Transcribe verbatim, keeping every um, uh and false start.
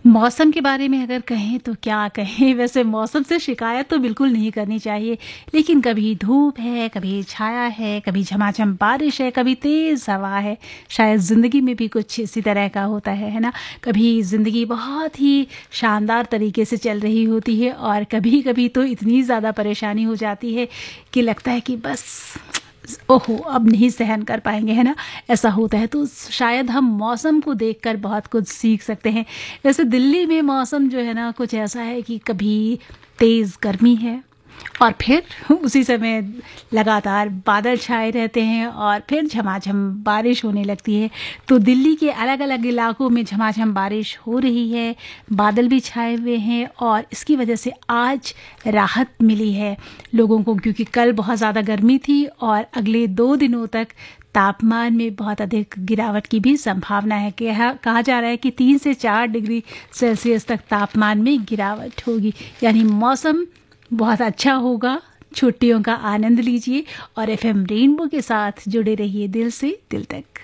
मौसम के बारे में अगर कहें तो क्या कहें। वैसे मौसम से शिकायत तो बिल्कुल नहीं करनी चाहिए, लेकिन कभी धूप है, कभी छाया है, कभी झमाझम बारिश है, कभी तेज़ हवा है। शायद ज़िंदगी में भी कुछ इसी तरह का होता है है ना। कभी ज़िंदगी बहुत ही शानदार तरीके से चल रही होती है और कभी कभी तो इतनी ज़्यादा परेशानी हो जाती है कि लगता है कि बस ओहो अब नहीं सहन कर पाएंगे, है ना। ऐसा होता है तो शायद हम मौसम को देखकर बहुत कुछ सीख सकते हैं। वैसे दिल्ली में मौसम जो है ना कुछ ऐसा है कि कभी तेज़ गर्मी है और फिर उसी समय लगातार बादल छाए रहते हैं और फिर झमाझम बारिश होने लगती है। तो दिल्ली के अलग अलग इलाकों में झमाझम बारिश हो रही है, बादल भी छाए हुए हैं और इसकी वजह से आज राहत मिली है लोगों को, क्योंकि कल बहुत ज़्यादा गर्मी थी और अगले दो दिनों तक तापमान में बहुत अधिक गिरावट की भी संभावना है। कहा कहा जा रहा है कि तीन से चार डिग्री सेल्सियस तक तापमान में गिरावट होगी, यानी मौसम बहुत अच्छा होगा। छुट्टियों का आनंद लीजिए और एफएम रेनबो के साथ जुड़े रहिए दिल से दिल तक।